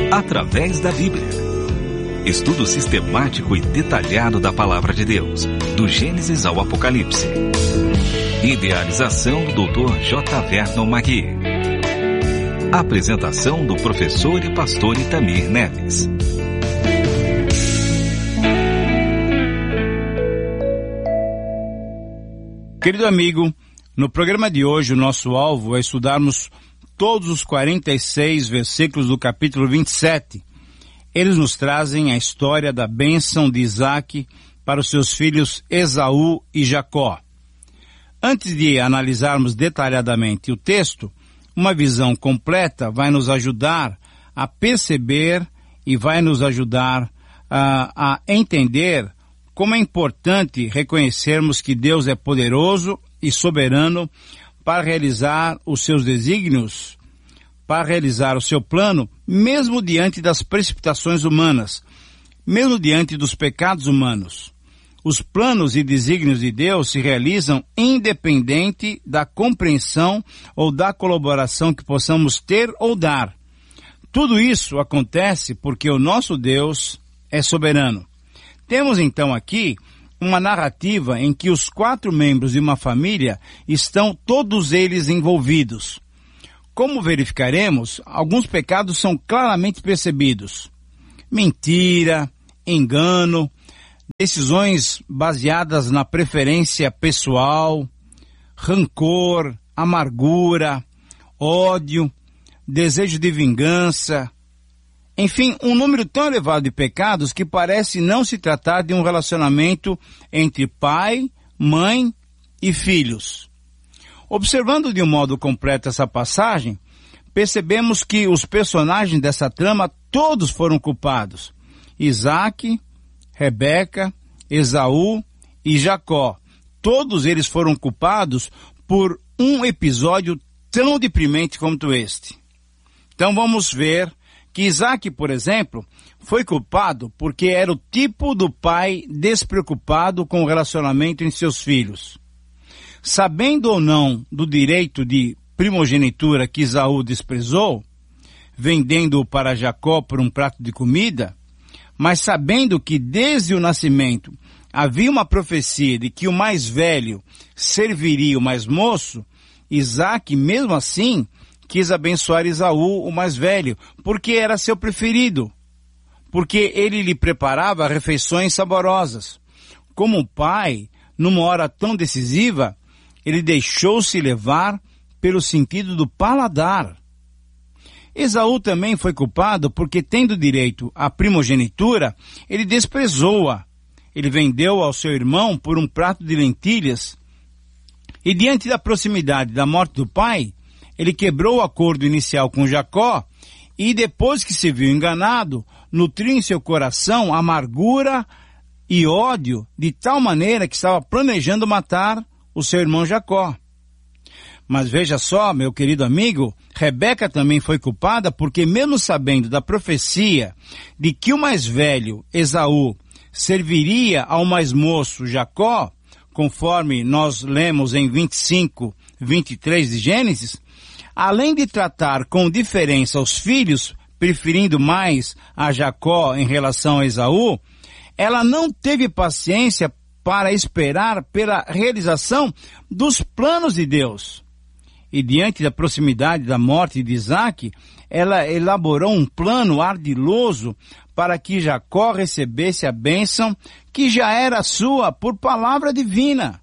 através da Bíblia. Estudo sistemático e detalhado da Palavra de Deus, do Gênesis ao Apocalipse. Idealização do Dr. J. Vernon Magui. Apresentação do professor e pastor Itamir Neves. Querido amigo, no programa de hoje o nosso alvo é estudarmos todos os 46 versículos do capítulo 27. Eles nos trazem a história da bênção de Isaac para os seus filhos Esaú e Jacó. Antes de analisarmos detalhadamente o texto, uma visão completa vai nos ajudar a perceber e vai nos ajudar a entender como é importante reconhecermos que Deus é poderoso e soberano para realizar os seus desígnios, para realizar o seu plano, mesmo diante das precipitações humanas, mesmo diante dos pecados humanos. Os planos e desígnios de Deus se realizam independente da compreensão ou da colaboração que possamos ter ou dar. Tudo isso acontece porque o nosso Deus é soberano. Temos então aqui uma narrativa em que os 4 membros de uma família estão todos eles envolvidos. Como verificaremos, alguns pecados são claramente percebidos. Mentira, engano, decisões baseadas na preferência pessoal, rancor, amargura, ódio, desejo de vingança. Enfim, um número tão elevado de pecados que parece não se tratar de um relacionamento entre pai, mãe e filhos. Observando de um modo completo essa passagem, percebemos que os personagens dessa trama todos foram culpados. Isaac, Rebeca, Esaú e Jacó. Todos eles foram culpados por um episódio tão deprimente quanto este. Então vamos ver que Isaac, por exemplo, foi culpado porque era o tipo do pai despreocupado com o relacionamento entre seus filhos. Sabendo ou não do direito de primogenitura que Esaú desprezou, vendendo-o para Jacó por um prato de comida, mas sabendo que desde o nascimento havia uma profecia de que o mais velho serviria o mais moço, Isaac, mesmo assim, quis abençoar Esaú, o mais velho, porque era seu preferido, porque ele lhe preparava refeições saborosas. Como pai, numa hora tão decisiva, ele deixou-se levar pelo sentido do paladar. Esaú também foi culpado porque, tendo direito à primogenitura, ele desprezou-a. Ele vendeu ao seu irmão por um prato de lentilhas. E diante da proximidade da morte do pai, ele quebrou o acordo inicial com Jacó e, depois que se viu enganado, nutriu em seu coração amargura e ódio de tal maneira que estava planejando matar o seu irmão Jacó. Mas veja só, meu querido amigo, Rebeca também foi culpada porque, mesmo sabendo da profecia de que o mais velho, Esaú, serviria ao mais moço, Jacó, conforme nós lemos em 25, 23 de Gênesis, além de tratar com diferença os filhos, preferindo mais a Jacó em relação a Esaú, ela não teve paciência para esperar pela realização dos planos de Deus. E diante da proximidade da morte de Isaac, ela elaborou um plano ardiloso para que Jacó recebesse a bênção que já era sua por palavra divina.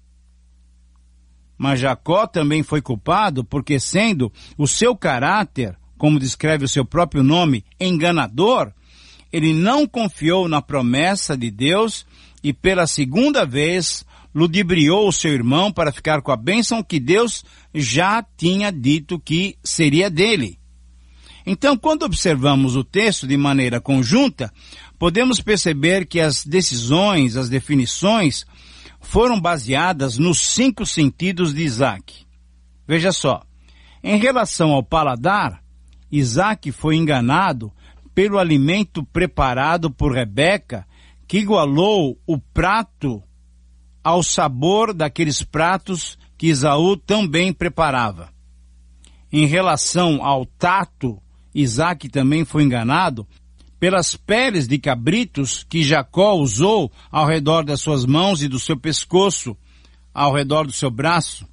Mas Jacó também foi culpado porque, sendo o seu caráter, como descreve o seu próprio nome, enganador, ele não confiou na promessa de Deus e pela segunda vez ludibriou o seu irmão para ficar com a bênção que Deus já tinha dito que seria dele. Então, quando observamos o texto de maneira conjunta, podemos perceber que as decisões, as definições, foram baseadas nos 5 sentidos de Isaac. Veja só, em relação ao paladar, Isaac foi enganado pelo alimento preparado por Rebeca, que igualou o prato ao sabor daqueles pratos que Esaú também preparava. Em relação ao tato, Isaac também foi enganado pelas peles de cabritos que Jacó usou ao redor das suas mãos e do seu pescoço, ao redor do seu braço.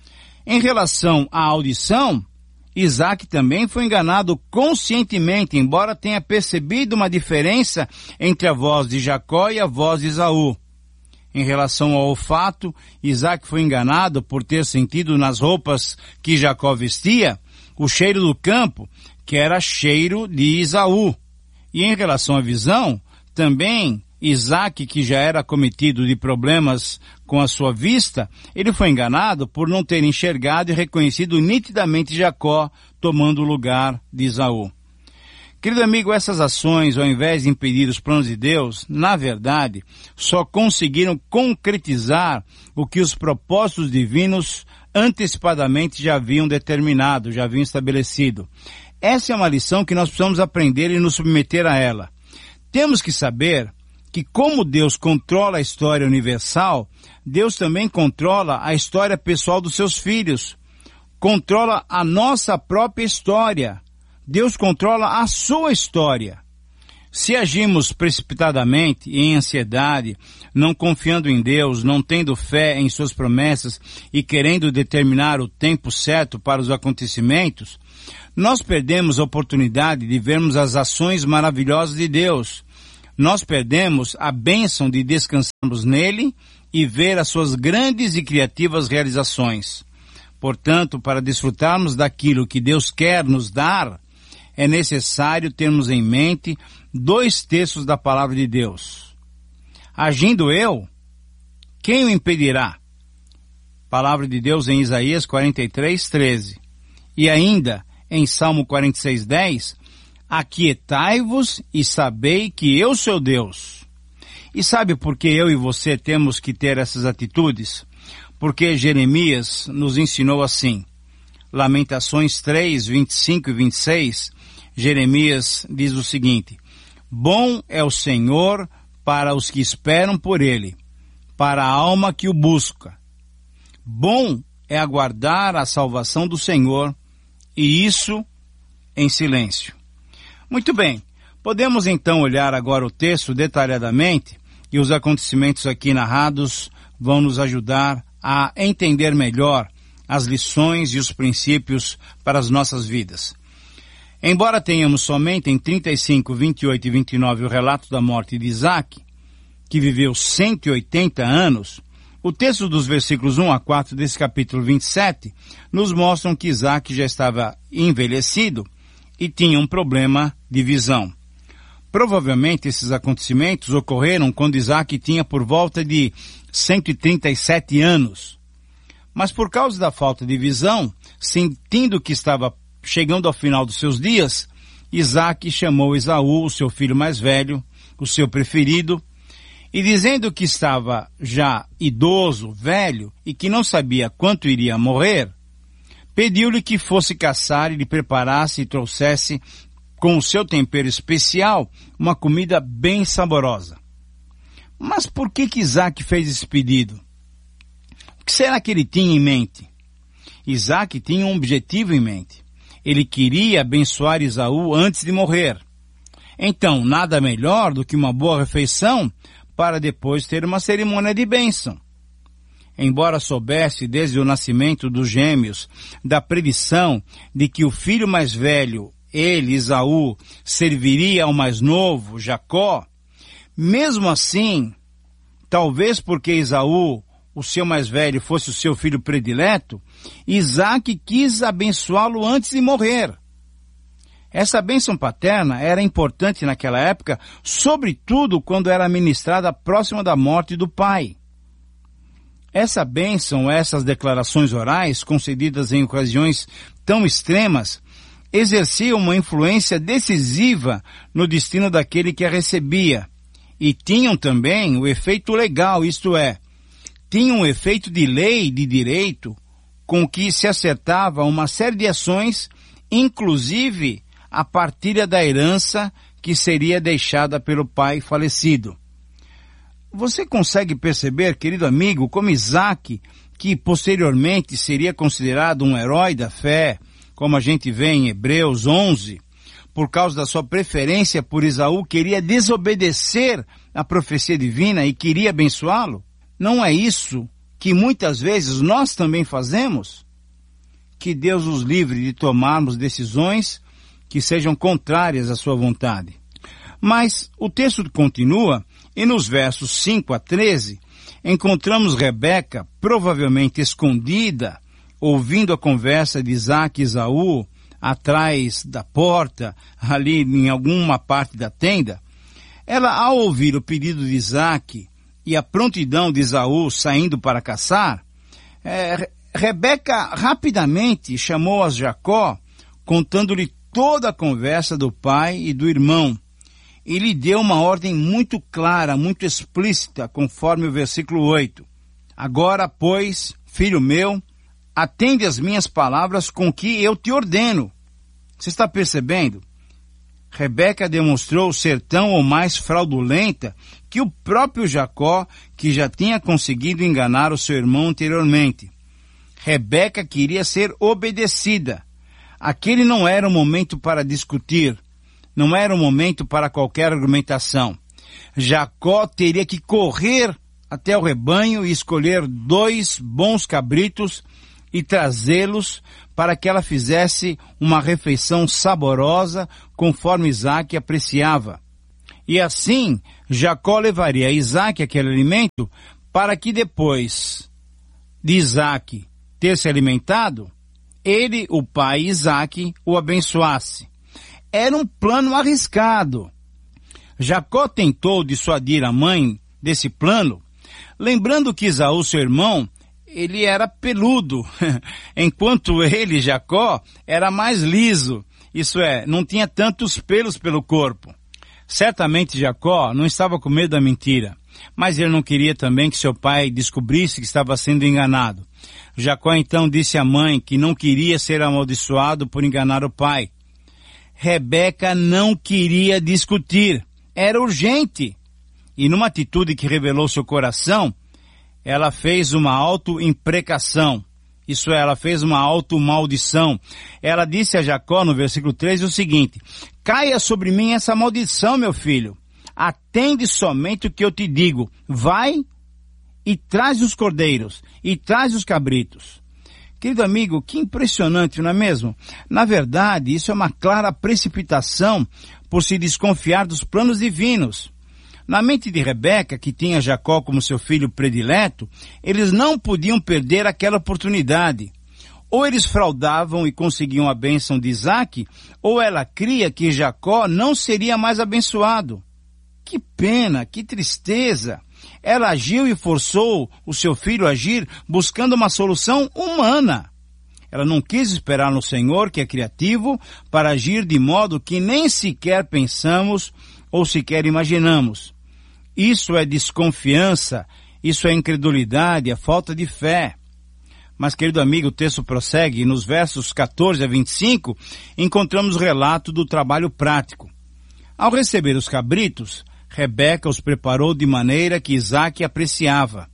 Em relação à audição, Isaac também foi enganado conscientemente, embora tenha percebido uma diferença entre a voz de Jacó e a voz de Esaú. Em relação ao olfato, Isaac foi enganado por ter sentido nas roupas que Jacó vestia o cheiro do campo, que era cheiro de Esaú. E em relação à visão, também Isaac, que já era acometido de problemas com a sua vista, ele foi enganado por não ter enxergado e reconhecido nitidamente Jacó tomando o lugar de Esaú. Querido amigo, essas ações, ao invés de impedir os planos de Deus, na verdade, só conseguiram concretizar o que os propósitos divinos antecipadamente já haviam determinado, já haviam estabelecido. Essa é uma lição que nós precisamos aprender e nos submeter a ela. Temos que saber que como Deus controla a história universal, Deus também controla a história pessoal dos seus filhos, controla a nossa própria história. Deus controla a sua história. Se agimos precipitadamente e em ansiedade, não confiando em Deus, não tendo fé em suas promessas e querendo determinar o tempo certo para os acontecimentos, nós perdemos a oportunidade de vermos as ações maravilhosas de Deus. Nós perdemos a bênção de descansarmos nele e ver as suas grandes e criativas realizações. Portanto, para desfrutarmos daquilo que Deus quer nos dar, é necessário termos em mente 2 terços da palavra de Deus. Agindo eu, quem o impedirá? Palavra de Deus em Isaías 43:13. E ainda, em Salmo 46:10, aquietai-vos e sabei que eu sou Deus. E sabe por que eu e você temos que ter essas atitudes? Porque Jeremias nos ensinou assim. Lamentações 3:25 e 26, Jeremias diz o seguinte: bom é o Senhor para os que esperam por ele, para a alma que o busca. Bom é aguardar a salvação do Senhor, e isso em silêncio. Muito bem, podemos então olhar agora o texto detalhadamente, e os acontecimentos aqui narrados vão nos ajudar a entender melhor as lições e os princípios para as nossas vidas. Embora tenhamos somente em 35, 28 e 29 o relato da morte de Isaac, que viveu 180 anos, o texto dos versículos 1 a 4 desse capítulo 27 nos mostram que Isaac já estava envelhecido e tinha um problema de visão. Provavelmente esses acontecimentos ocorreram quando Isaac tinha por volta de 137 anos. Mas por causa da falta de visão, sentindo que estava chegando ao final dos seus dias, Isaac chamou Esaú, o seu filho mais velho, o seu preferido, e dizendo que estava já idoso, velho, e que não sabia quanto iria morrer, pediu-lhe que fosse caçar e lhe preparasse e trouxesse, com o seu tempero especial, uma comida bem saborosa. Mas por que Isaac fez esse pedido? O que será que ele tinha em mente? Isaac tinha um objetivo em mente. Ele queria abençoar Esaú antes de morrer. Então, nada melhor do que uma boa refeição para depois ter uma cerimônia de bênção. Embora soubesse desde o nascimento dos gêmeos da predição de que o filho mais velho, ele, Esaú, serviria ao mais novo, Jacó, mesmo assim, talvez porque Esaú, o seu mais velho, fosse o seu filho predileto, Isaac quis abençoá-lo antes de morrer. Essa bênção paterna era importante naquela época, sobretudo quando era ministrada próxima da morte do pai. Essa bênção, essas declarações orais, concedidas em ocasiões tão extremas, exerciam uma influência decisiva no destino daquele que a recebia, e tinham também o efeito legal, isto é, tinham um efeito de lei, de direito, com que se acertava uma série de ações, inclusive a partilha da herança que seria deixada pelo pai falecido. Você consegue perceber, querido amigo, como Isaac, que posteriormente seria considerado um herói da fé, como a gente vê em Hebreus 11, por causa da sua preferência por Esaú, queria desobedecer a profecia divina e queria abençoá-lo? Não é isso que muitas vezes nós também fazemos? Que Deus nos livre de tomarmos decisões que sejam contrárias à sua vontade. Mas o texto continua e nos versos 5 a 13 encontramos Rebeca provavelmente escondida, ouvindo a conversa de Isaque e Esaú atrás da porta, ali em alguma parte da tenda. Ela, ao ouvir o pedido de Isaque e a prontidão de Esaú saindo para caçar, Rebeca rapidamente chamou a Jacó, contando-lhe toda a conversa do pai e do irmão, e lhe deu uma ordem muito clara, muito explícita, conforme o versículo 8. Agora, pois, filho meu, atende às minhas palavras com que eu te ordeno. Você está percebendo? Rebeca demonstrou ser tão ou mais fraudulenta que o próprio Jacó, que já tinha conseguido enganar o seu irmão anteriormente. Rebeca queria ser obedecida. Aquele não era o momento para discutir, não era o momento para qualquer argumentação. Jacó teria que correr até o rebanho e escolher 2 bons cabritos e trazê-los para que ela fizesse uma refeição saborosa conforme Isaque apreciava. E assim, Jacó levaria a Isaque aquele alimento para que depois de Isaque ter se alimentado, ele, o pai Isaque, o abençoasse. Era um plano arriscado. Jacó tentou dissuadir a mãe desse plano, lembrando que Esaú, seu irmão, ele era peludo, enquanto ele, Jacó, era mais liso, isso é, não tinha tantos pelos pelo corpo. Certamente Jacó não estava com medo da mentira, mas ele não queria também que seu pai descobrisse que estava sendo enganado. Jacó então disse à mãe que não queria ser amaldiçoado por enganar o pai. Rebeca não queria discutir, era urgente. E numa atitude que revelou seu coração, ela fez uma auto-imprecação. Isso é, ela fez uma auto-maldição. Ela disse a Jacó no versículo 13 o seguinte: caia sobre mim essa maldição, meu filho. Atende somente o que eu te digo. Vai e traz os cordeiros, e traz os cabritos. Querido amigo, que impressionante, não é mesmo? Na verdade, isso é uma clara precipitação por se desconfiar dos planos divinos. Na mente de Rebeca, que tinha Jacó como seu filho predileto, eles não podiam perder aquela oportunidade. Ou eles fraudavam e conseguiam a bênção de Isaque, ou ela cria que Jacó não seria mais abençoado. Que pena, que tristeza! Ela agiu e forçou o seu filho a agir buscando uma solução humana. Ela não quis esperar no Senhor, que é criativo, para agir de modo que nem sequer pensamos ou sequer imaginamos. Isso é desconfiança, isso é incredulidade, é falta de fé. Mas, querido amigo, o texto prossegue e nos versos 14 a 25 encontramos o relato do trabalho prático. Ao receber os cabritos, Rebeca os preparou de maneira que Isaque apreciava.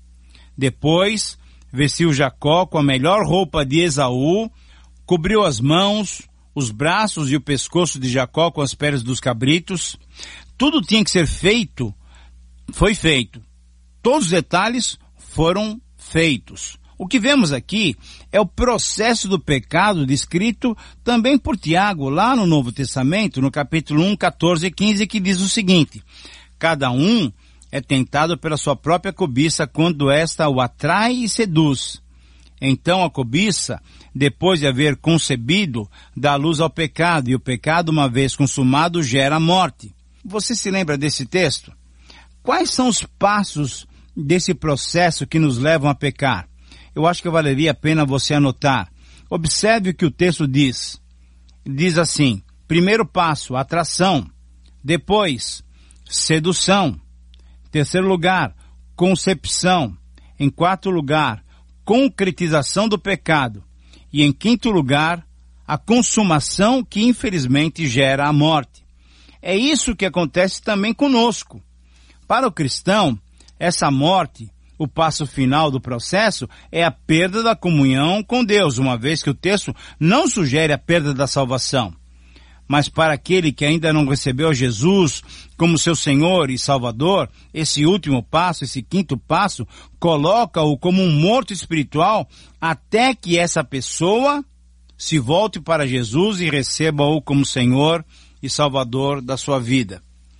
Depois, vestiu Jacó com a melhor roupa de Esaú, cobriu as mãos, os braços e o pescoço de Jacó com as peles dos cabritos. Tudo tinha que ser feito, foi feito. Todos os detalhes foram feitos. O que vemos aqui é o processo do pecado descrito também por Tiago, lá no Novo Testamento, no capítulo 1, 14 e 15, que diz o seguinte: cada um é tentado pela sua própria cobiça quando esta o atrai e seduz. Então a cobiça, depois de haver concebido, dá luz ao pecado, e o pecado, uma vez consumado, gera a morte. Você se lembra desse texto? Quais são os passos desse processo que nos levam a pecar? Eu acho que valeria a pena você anotar. Observe o que o texto diz. Diz assim: primeiro passo, atração. Depois, sedução. Terceiro lugar, concepção. Em quarto lugar, concretização do pecado. E em quinto lugar, a consumação que infelizmente gera a morte. É isso que acontece também conosco. Para o cristão, essa morte, o passo final do processo, é a perda da comunhão com Deus, uma vez que o texto não sugere a perda da salvação. Mas para aquele que ainda não recebeu Jesus como seu Senhor e Salvador, esse último passo, esse quinto passo, coloca-o como um morto espiritual até que essa pessoa se volte para Jesus e receba-o como Senhor e Salvador da sua vida.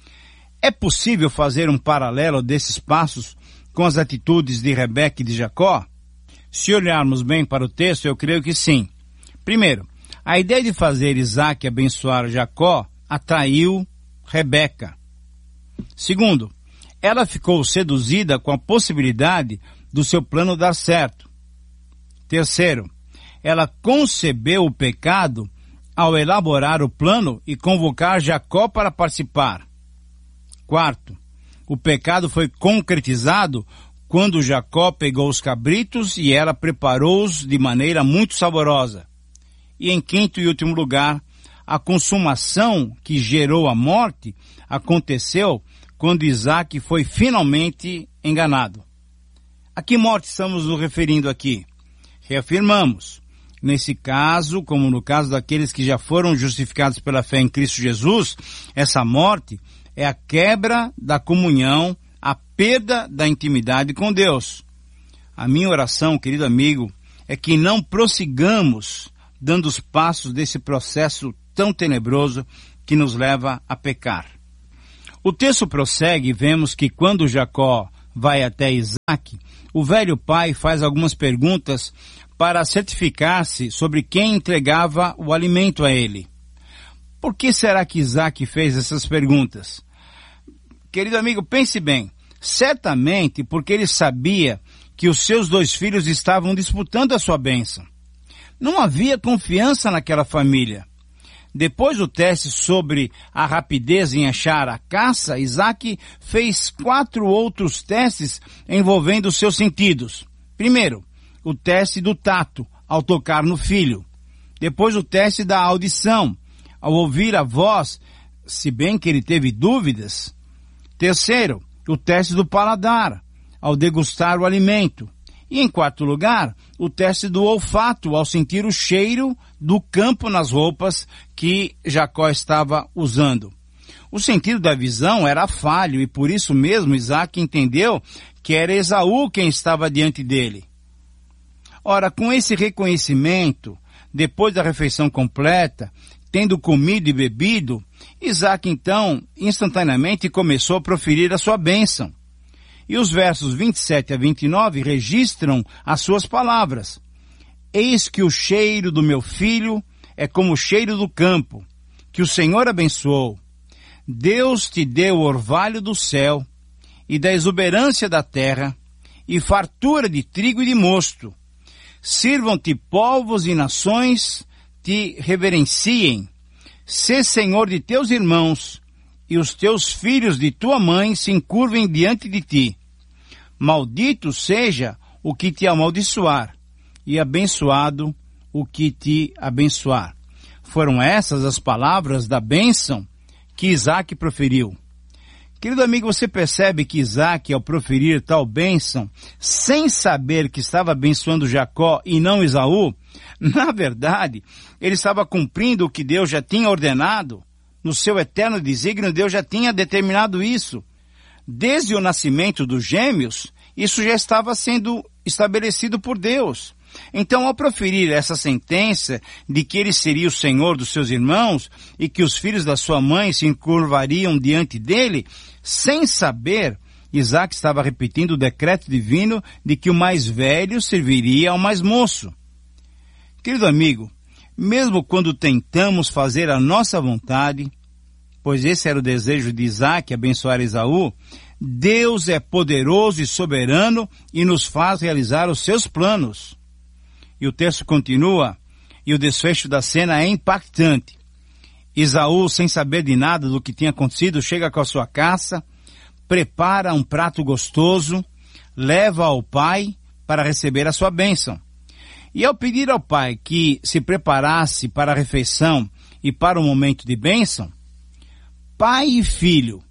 É possível fazer um paralelo desses passos com as atitudes de Rebeca e de Jacó? Se olharmos bem para o texto, eu creio que sim. Primeiro, a ideia de fazer Isaac abençoar Jacó atraiu Rebeca. Segundo, ela ficou seduzida com a possibilidade do seu plano dar certo. Terceiro, ela concebeu o pecado ao elaborar o plano e convocar Jacó para participar. Quarto, o pecado foi concretizado quando Jacó pegou os cabritos e ela preparou-os de maneira muito saborosa. E em quinto e último lugar, a consumação que gerou a morte aconteceu quando Isaac foi finalmente enganado. A que morte estamos nos referindo aqui? Reafirmamos, nesse caso, como no caso daqueles que já foram justificados pela fé em Cristo Jesus, essa morte é a quebra da comunhão, a perda da intimidade com Deus. A minha oração, querido amigo, é que não prossigamos dando os passos desse processo tão tenebroso que nos leva a pecar. O texto prossegue e vemos que quando Jacó vai até Isaac, o velho pai faz algumas perguntas para certificar-se sobre quem entregava o alimento a ele. Por que será que Isaac fez essas perguntas? Querido amigo, pense bem. Certamente porque ele sabia que os seus 2 filhos estavam disputando a sua bênção. Não havia confiança naquela família. Depois do teste sobre a rapidez em achar a caça, Isaac fez 4 outros testes envolvendo os seus sentidos. Primeiro, o teste do tato, ao tocar no filho. Depois o teste da audição, ao ouvir a voz, se bem que ele teve dúvidas. Terceiro, o teste do paladar, ao degustar o alimento. E em quarto lugar, o teste do olfato, ao sentir o cheiro do campo nas roupas que Jacó estava usando. O sentido da visão era falho e por isso mesmo Isaac entendeu que era Esaú quem estava diante dele. Ora, com esse reconhecimento, depois da refeição completa, tendo comido e bebido, Isaac então, instantaneamente, começou a proferir a sua bênção. E os versos 27 a 29 registram as suas palavras. Eis que o cheiro do meu filho é como o cheiro do campo, que o Senhor abençoou. Deus te deu o orvalho do céu e da exuberância da terra e fartura de trigo e de mosto. Sirvam-te povos e nações, te reverenciem. Sê senhor de teus irmãos, e os teus filhos de tua mãe se encurvem diante de ti. Maldito seja o que te amaldiçoar, e abençoado o que te abençoar. Foram essas as palavras da bênção que Isaac proferiu. Querido amigo, você percebe que Isaac, ao proferir tal bênção, sem saber que estava abençoando Jacó e não Esaú, na verdade, ele estava cumprindo o que Deus já tinha ordenado. No seu eterno desígnio, Deus já tinha determinado isso. Desde o nascimento dos gêmeos, isso já estava sendo estabelecido por Deus. Então, ao proferir essa sentença de que ele seria o senhor dos seus irmãos e que os filhos da sua mãe se encurvariam diante dele, sem saber, Isaac estava repetindo o decreto divino de que o mais velho serviria ao mais moço. Querido amigo, mesmo quando tentamos fazer a nossa vontade, pois esse era o desejo de Isaac, abençoar Esaú, Deus é poderoso e soberano e nos faz realizar os seus planos. E o texto continua, e o desfecho da cena é impactante. Esaú, sem saber de nada do que tinha acontecido, chega com a sua caça, prepara um prato gostoso, leva ao pai para receber a sua bênção. E ao pedir ao pai que se preparasse para a refeição e para o momento de bênção, pai e filho,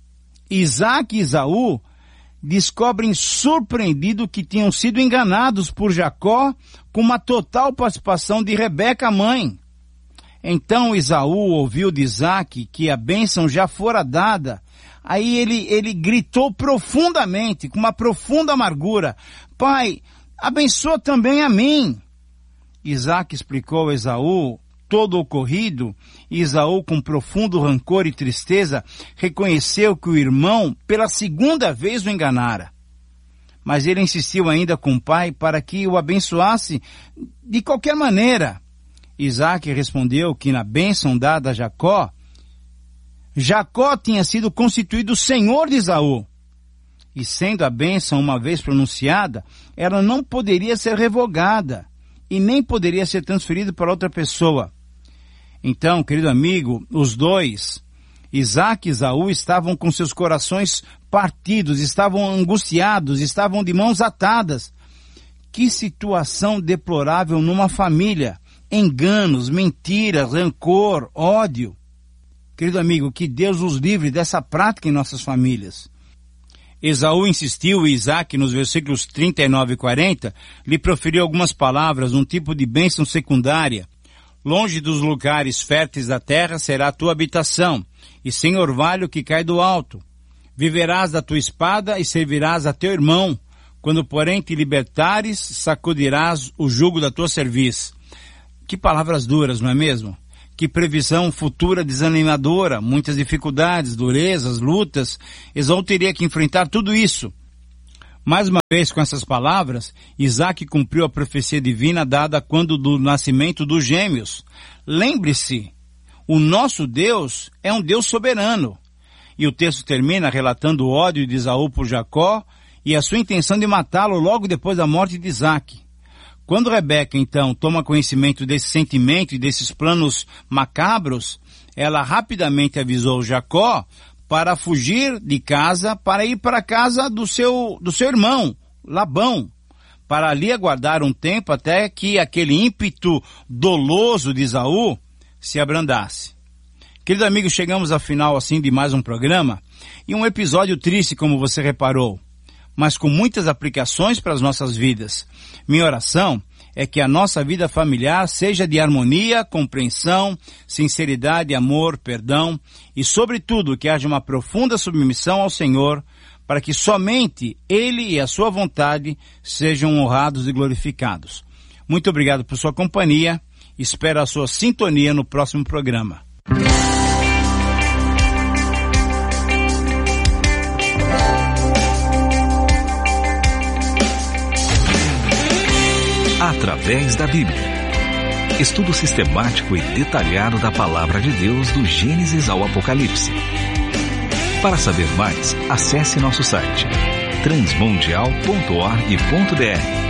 Isaac e Esaú, descobrem surpreendido que tinham sido enganados por Jacó com uma total participação de Rebeca, a mãe. Então Esaú ouviu de Isaque que a bênção já fora dada. Aí ele gritou profundamente, com uma profunda amargura: Pai, abençoa também a mim. Isaque explicou a Esaú todo o ocorrido, e Esaú, com profundo rancor e tristeza, reconheceu que o irmão pela segunda vez o enganara. Mas ele insistiu ainda com o pai para que o abençoasse de qualquer maneira. Isaque respondeu que na bênção dada a Jacó, Jacó tinha sido constituído senhor de Esaú. E sendo a bênção uma vez pronunciada, ela não poderia ser revogada e nem poderia ser transferida para outra pessoa. Então, querido amigo, os dois, Isaque e Esaú, estavam com seus corações partidos, estavam angustiados, estavam de mãos atadas. Que situação deplorável numa família! Enganos, mentiras, rancor, ódio. Querido amigo, que Deus nos livre dessa prática em nossas famílias. Esaú insistiu e Isaque, nos versículos 39 e 40, lhe proferiu algumas palavras, um tipo de bênção secundária. Longe dos lugares férteis da terra será a tua habitação, e sem orvalho que cai do alto. Viverás da tua espada e servirás a teu irmão. Quando, porém, te libertares, sacudirás o jugo da tua cerviz. Que palavras duras, não é mesmo? Que previsão futura desanimadora, muitas dificuldades, durezas, lutas. Esaú teria que enfrentar tudo isso. Mais uma vez, com essas palavras, Isaque cumpriu a profecia divina dada quando do nascimento dos gêmeos. Lembre-se, o nosso Deus é um Deus soberano. E o texto termina relatando o ódio de Esaú por Jacó e a sua intenção de matá-lo logo depois da morte de Isaque. Quando Rebeca, então, toma conhecimento desse sentimento e desses planos macabros, ela rapidamente avisou Jacó para fugir de casa, para ir para a casa do seu irmão, Labão, para ali aguardar um tempo até que aquele ímpeto doloso de Esaú se abrandasse. Querido amigo, chegamos ao final assim de mais um programa, e um episódio triste, como você reparou, mas com muitas aplicações para as nossas vidas. Minha oração é que a nossa vida familiar seja de harmonia, compreensão, sinceridade, amor, perdão e, sobretudo, que haja uma profunda submissão ao Senhor para que somente Ele e a sua vontade sejam honrados e glorificados. Muito obrigado por sua companhia. Espero a sua sintonia no próximo programa. Através da Bíblia. Estudo sistemático e detalhado da Palavra de Deus do Gênesis ao Apocalipse. Para saber mais, acesse nosso site transmundial.org.br